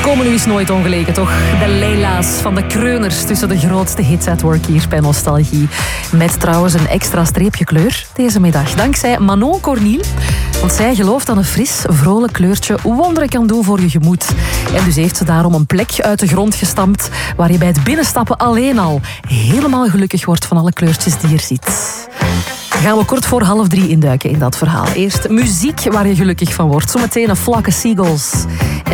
komen nu eens nooit ongelegen, toch? De Leila's van de Kreuners tussen de grootste hits at work hier bij Nostalgie. Met trouwens een extra streepje kleur deze middag. Dankzij Manon Corniel. Want zij gelooft dat een fris, vrolijk kleurtje wonderen kan doen voor je gemoed. En dus heeft ze daarom een plek uit de grond gestampt waar je bij het binnenstappen alleen al helemaal gelukkig wordt van alle kleurtjes die er ziet. Gaan we kort voor 2:30 induiken in dat verhaal. Eerst muziek waar je gelukkig van wordt. Zometeen een Flock of Seagulls.